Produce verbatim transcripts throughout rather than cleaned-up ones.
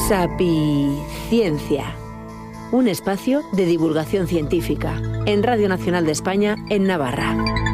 Sapiciencia, un espacio de divulgación científica en Radio Nacional de España, en Navarra.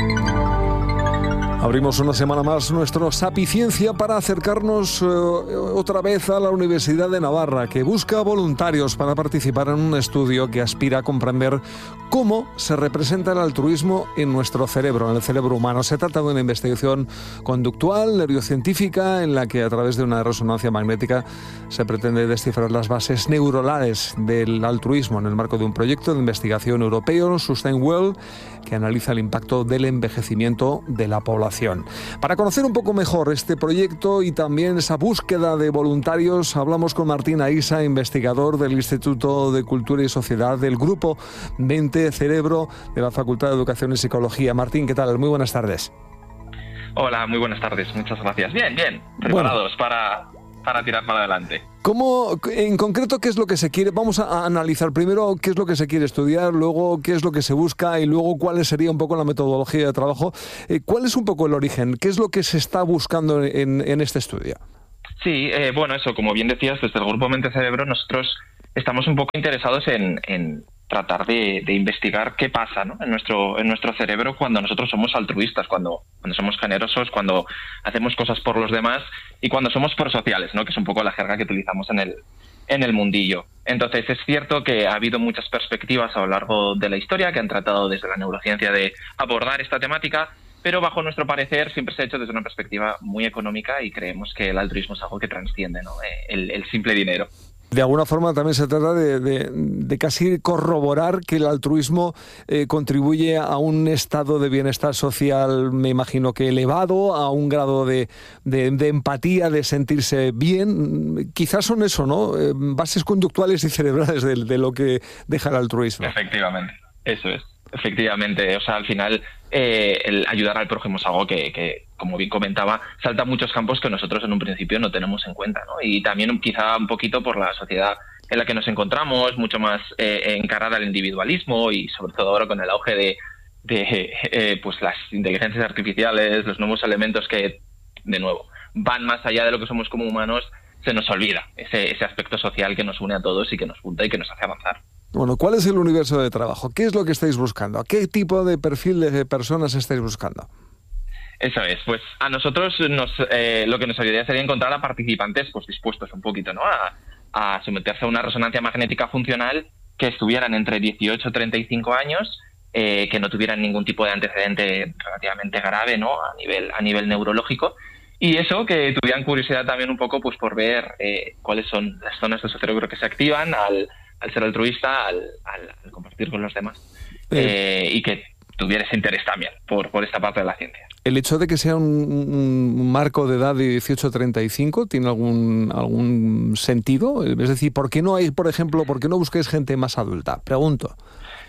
Abrimos una semana más nuestro Sapiciencia para acercarnos eh, otra vez a la Universidad de Navarra, que busca voluntarios para participar en un estudio que aspira a comprender cómo se representa el altruismo en nuestro cerebro, en el cerebro humano. Se trata de una investigación conductual, neurocientífica, en la que a través de una resonancia magnética se pretende descifrar las bases neuronales del altruismo en el marco de un proyecto de investigación europeo, SustainWell, que analiza el impacto del envejecimiento de la población. Para conocer un poco mejor este proyecto y también esa búsqueda de voluntarios, hablamos con Martín Aisa, investigador del Instituto de Cultura y Sociedad del Grupo Mente Cerebro de la Facultad de Educación y Psicología. Martín, ¿qué tal? Muy buenas tardes. Hola, muy buenas tardes. Muchas gracias. Bien, bien. Preparados bueno. para... para tirar para adelante. ¿Cómo, en concreto, qué es lo que se quiere? Vamos a analizar primero qué es lo que se quiere estudiar, luego qué es lo que se busca y luego cuál sería un poco la metodología de trabajo. Eh, ¿Cuál es un poco el origen? ¿Qué es lo que se está buscando en, en este estudio? Sí, eh, bueno, eso, como bien decías, desde el Grupo Mente Cerebro nosotros estamos un poco interesados en, en tratar de, de investigar qué pasa, ¿no? en nuestro en nuestro cerebro cuando nosotros somos altruistas, cuando, cuando somos generosos, cuando hacemos cosas por los demás y cuando somos prosociales, ¿no? Que es un poco la jerga que utilizamos en el en el mundillo. Entonces es cierto que ha habido muchas perspectivas a lo largo de la historia que han tratado desde la neurociencia de abordar esta temática, pero bajo nuestro parecer siempre se ha hecho desde una perspectiva muy económica y creemos que el altruismo es algo que trasciende, ¿no? el, el simple dinero. De alguna forma también se trata de, de, de casi corroborar que el altruismo eh, contribuye a un estado de bienestar social, me imagino que elevado, a un grado de, de, de empatía, de sentirse bien. Quizás son eso, ¿no? Eh, bases conductuales y cerebrales de, de lo que deja el altruismo. Efectivamente, eso es. Efectivamente, o sea, al final eh, el ayudar al prójimo es algo que, que, como bien comentaba, salta a muchos campos que nosotros en un principio no tenemos en cuenta, ¿no? Y también quizá un poquito por la sociedad en la que nos encontramos, mucho más eh, encarada al individualismo y sobre todo ahora con el auge de, de eh, pues las inteligencias artificiales, los nuevos elementos que, de nuevo, van más allá de lo que somos como humanos, se nos olvida ese, ese aspecto social que nos une a todos y que nos junta y que nos hace avanzar. Bueno, ¿cuál es el universo de trabajo? ¿Qué es lo que estáis buscando? ¿A qué tipo de perfil de personas estáis buscando? Eso es, pues a nosotros nos, eh, lo que nos ayudaría sería encontrar a participantes pues dispuestos un poquito, ¿no? a, a someterse a una resonancia magnética funcional, que estuvieran entre dieciocho y treinta y cinco años, eh, que no tuvieran ningún tipo de antecedente relativamente grave, ¿no? a nivel a nivel neurológico, y eso, que tuvieran curiosidad también un poco pues por ver eh, cuáles son las zonas de su cerebro que se activan al al ser altruista, al, al, al compartir con los demás, eh, eh, y que tuviera ese interés también por, por esta parte de la ciencia. ¿El hecho de que sea un, un marco de edad de dieciocho a treinta y cinco tiene algún, algún sentido? Es decir, ¿por qué no hay, por ejemplo, por qué no busquéis gente más adulta? Pregunto.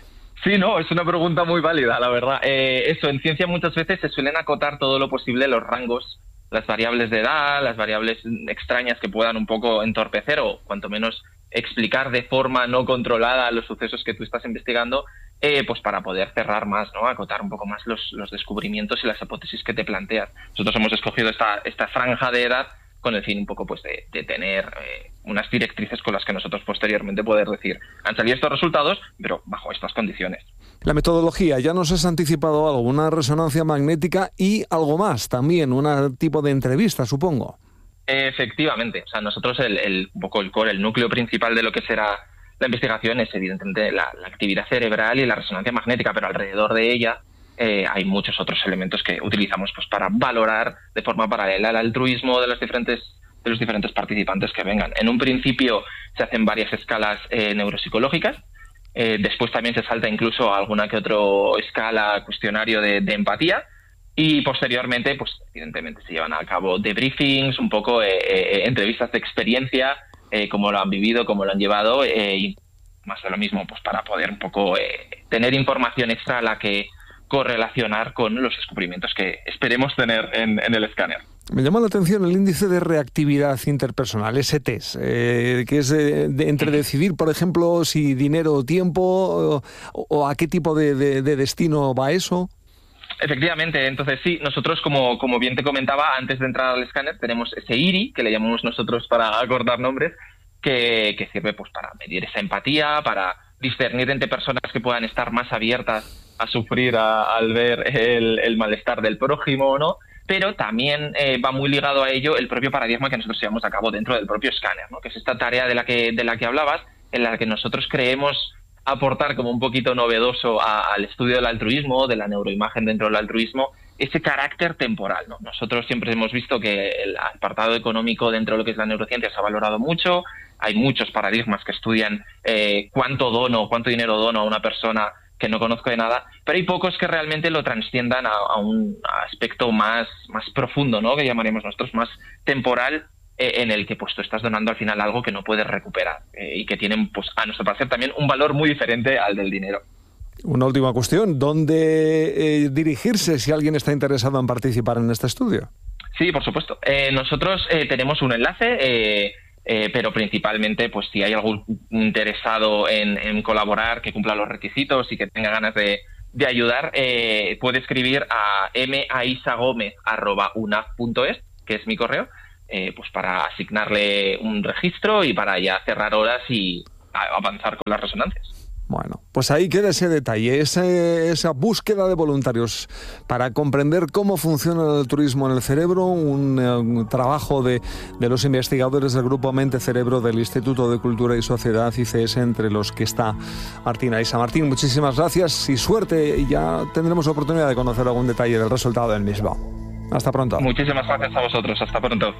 Sí, no, es una pregunta muy válida, la verdad. Eh, eso, en ciencia muchas veces se suelen acotar todo lo posible los rangos, las variables de edad, las variables extrañas que puedan un poco entorpecer o cuanto menos explicar de forma no controlada los sucesos que tú estás investigando, eh, pues para poder cerrar más, ¿no? Acotar un poco más los, los descubrimientos y las hipótesis que te planteas. Nosotros hemos escogido esta, esta franja de edad con el fin un poco pues de, de tener eh, unas directrices con las que nosotros posteriormente poder decir, han salido estos resultados, pero bajo estas condiciones. La metodología, ya nos has anticipado algo, una resonancia magnética y algo más también, un tipo de entrevista, supongo. Efectivamente, o sea, nosotros el, el un poco el core, el núcleo principal de lo que será la investigación es evidentemente la, la actividad cerebral y la resonancia magnética, pero alrededor de ella eh, hay muchos otros elementos que utilizamos pues para valorar de forma paralela el altruismo de los diferentes de los diferentes participantes que vengan. En un principio se hacen varias escalas eh, neuropsicológicas, eh, después también se salta incluso a alguna que otra escala, cuestionario de, de empatía. Y posteriormente, pues evidentemente se llevan a cabo debriefings, un poco eh, eh, entrevistas de experiencia, eh, cómo lo han vivido, cómo lo han llevado, eh, y más de lo mismo, pues para poder un poco eh, tener información extra a la que correlacionar con los descubrimientos que esperemos tener en, en el escáner. Me llama la atención el índice de reactividad interpersonal, ese test, eh, que es eh, de, entre decidir, por ejemplo, si dinero o tiempo, o, o a qué tipo de, de, de destino va eso. Efectivamente, entonces sí, nosotros como, como bien te comentaba, antes de entrar al escáner tenemos ese I R I, que le llamamos nosotros para acordar nombres, que, que sirve pues para medir esa empatía, para discernir entre personas que puedan estar más abiertas a sufrir a, al ver el, el malestar del prójimo, ¿no? Pero también eh, va muy ligado a ello el propio paradigma que nosotros llevamos a cabo dentro del propio escáner, ¿no? Que es esta tarea de la que, de la que hablabas, en la que nosotros creemos aportar como un poquito novedoso a, al estudio del altruismo, de la neuroimagen dentro del altruismo, ese carácter temporal, ¿no? Nosotros siempre hemos visto que el apartado económico dentro de lo que es la neurociencia se ha valorado mucho. Hay muchos paradigmas que estudian eh, cuánto dono, cuánto dinero dono a una persona que no conozco de nada, pero hay pocos que realmente lo transciendan a, a un aspecto más, más profundo, ¿no? Que llamaríamos nosotros más temporal, eh, en el que pues tú estás donando al final algo que no puedes recuperar eh, y que tienen, pues a nuestro parecer, también un valor muy diferente al del dinero. Una última cuestión, ¿dónde eh, dirigirse si alguien está interesado en participar en este estudio? Sí, por supuesto. Eh, nosotros eh, tenemos un enlace, eh, Eh, pero principalmente, pues si hay algún interesado en, en colaborar, que cumpla los requisitos y que tenga ganas de, de ayudar, eh, puede escribir a maisagomez arroba unaf punto es, que es mi correo, eh, pues para asignarle un registro y para ya cerrar horas y avanzar con las resonancias. Bueno, pues ahí queda ese detalle, esa, esa búsqueda de voluntarios para comprender cómo funciona el altruismo en el cerebro, un, un trabajo de, de los investigadores del Grupo Mente-Cerebro del Instituto de Cultura y Sociedad, I C S, entre los que está Martín Aiza. Martín, muchísimas gracias y suerte, y ya tendremos oportunidad de conocer algún detalle del resultado del mismo. Hasta pronto. Muchísimas gracias a vosotros, hasta pronto.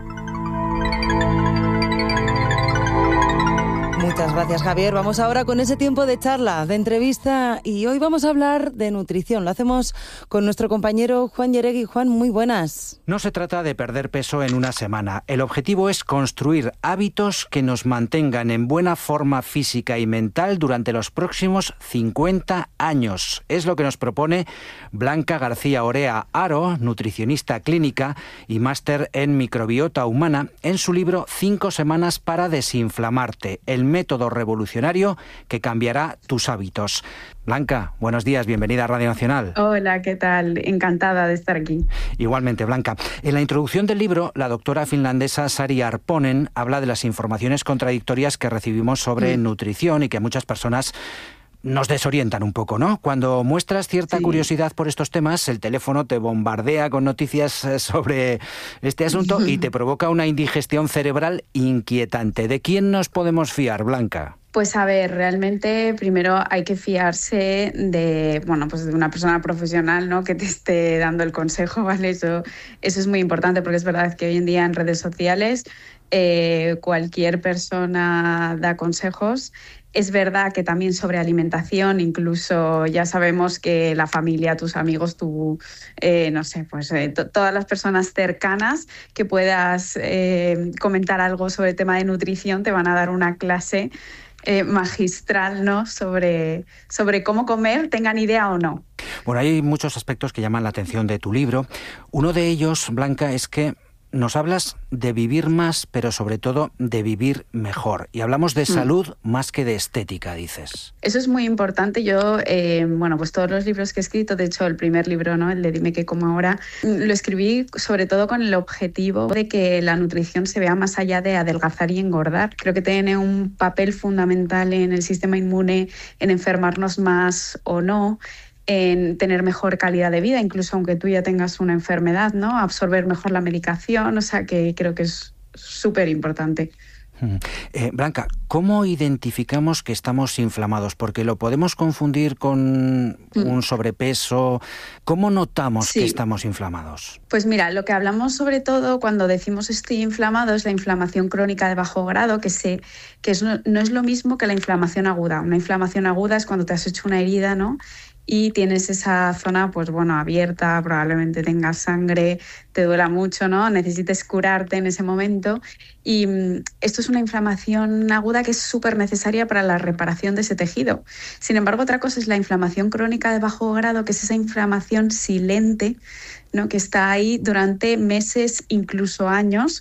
Muchas gracias, Javier. Vamos ahora con ese tiempo de charla, de entrevista, y hoy vamos a hablar de nutrición. Lo hacemos con nuestro compañero Juan Yeregui. Juan, muy buenas. No se trata de perder peso en una semana. El objetivo es construir hábitos que nos mantengan en buena forma física y mental durante los próximos cincuenta años. Es lo que nos propone Blanca García Orea Haro, nutricionista clínica y máster en microbiota humana, en su libro Cinco semanas para desinflamarte, el método revolucionario que cambiará tus hábitos. Blanca, buenos días, bienvenida a Radio Nacional. Hola, ¿qué tal? Encantada de estar aquí. Igualmente, Blanca. En la introducción del libro, la doctora finlandesa Sari Arponen habla de las informaciones contradictorias que recibimos sobre mm. nutrición y que muchas personas nos desorientan un poco, ¿no? Cuando muestras cierta sí. curiosidad por estos temas, el teléfono te bombardea con noticias sobre este asunto y te provoca una indigestión cerebral inquietante. ¿De quién nos podemos fiar, Blanca? Pues a ver, realmente primero hay que fiarse de, bueno, pues de una persona profesional, ¿no? Que te esté dando el consejo, ¿vale? Eso, eso es muy importante, porque es verdad que hoy en día en redes sociales eh, cualquier persona da consejos. Es verdad que también sobre alimentación, incluso ya sabemos que la familia, tus amigos, tú, eh, no sé, pues eh, to- todas las personas cercanas que puedas eh, comentar algo sobre el tema de nutrición te van a dar una clase eh, magistral, ¿no? sobre, sobre cómo comer, tengan idea o no. Bueno, hay muchos aspectos que llaman la atención de tu libro. Uno de ellos, Blanca, es que nos hablas de vivir más, pero sobre todo de vivir mejor. Y hablamos de salud mm. más que de estética, dices. Eso es muy importante. Yo, eh, bueno, pues todos los libros que he escrito, de hecho el primer libro, ¿no? El de Dime qué como ahora, lo escribí sobre todo con el objetivo de que la nutrición se vea más allá de adelgazar y engordar. Creo que tiene un papel fundamental en el sistema inmune, en enfermarnos más o no, en tener mejor calidad de vida, incluso aunque tú ya tengas una enfermedad, ¿no? Absorber mejor la medicación, o sea que creo que es súper importante. Eh, Blanca, ¿cómo identificamos que estamos inflamados? Porque lo podemos confundir con mm. un sobrepeso. ¿Cómo notamos sí. que estamos inflamados? Pues mira, lo que hablamos sobre todo cuando decimos estoy inflamado es la inflamación crónica de bajo grado, que, se, que es, no, no es lo mismo que la inflamación aguda. Una inflamación aguda es cuando te has hecho una herida, ¿no? Y tienes esa zona, pues bueno, abierta, probablemente tengas sangre, te duela mucho, ¿no? Necesites curarte en ese momento. Y mmm, esto es una inflamación aguda que es súper necesaria para la reparación de ese tejido. Sin embargo, otra cosa es la inflamación crónica de bajo grado, que es esa inflamación silente, ¿no? Que está ahí durante meses, incluso años.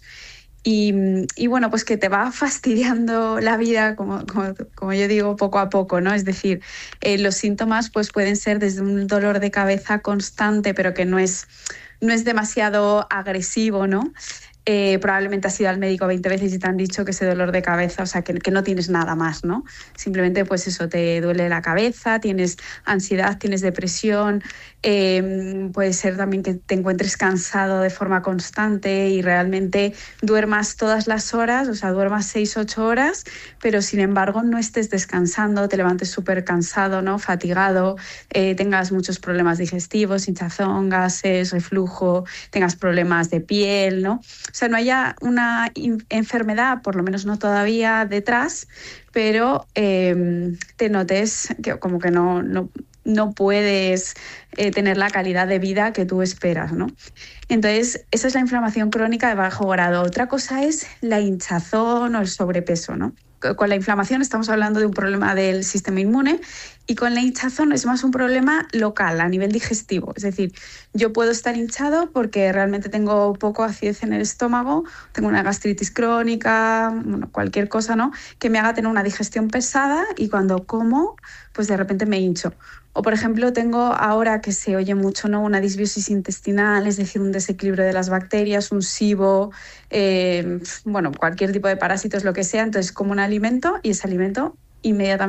Y, y bueno, pues que te va fastidiando la vida, como, como, como yo digo, poco a poco, ¿no? Es decir, eh, los síntomas pues pueden ser desde un dolor de cabeza constante, pero que no es, no es demasiado agresivo, ¿no? eh, probablemente has ido al médico veinte veces y te han dicho que ese dolor de cabeza, o sea, que, que no tienes nada más, ¿no? Simplemente, pues eso, te duele la cabeza, tienes ansiedad, tienes depresión, eh, puede ser también que te encuentres cansado de forma constante y realmente duermas todas las horas, o sea, duermas seis, ocho horas, pero sin embargo no estés descansando, te levantes súper cansado, ¿no? Fatigado, eh, tengas muchos problemas digestivos, hinchazón, gases, reflujo, tengas problemas de piel, ¿no? O sea, no haya una enfermedad, por lo menos no todavía, detrás, pero eh, te notes que como que no, no, no puedes eh, tener la calidad de vida que tú esperas, ¿no? Entonces, esa es la inflamación crónica de bajo grado. Otra cosa es la hinchazón o el sobrepeso, ¿no? Con la inflamación estamos hablando de un problema del sistema inmune y con la hinchazón es más un problema local, a nivel digestivo. Es decir, yo puedo estar hinchado porque realmente tengo poco acidez en el estómago, tengo una gastritis crónica, bueno, cualquier cosa, ¿no?, que me haga tener una digestión pesada y cuando como, pues de repente me hincho. O, por ejemplo, tengo ahora que se oye mucho, ¿no?, una disbiosis intestinal, es decir, un desequilibrio de las bacterias, un SIBO, eh, bueno, cualquier tipo de parásitos, lo que sea. Entonces, como un alimento y ese alimento inmediatamente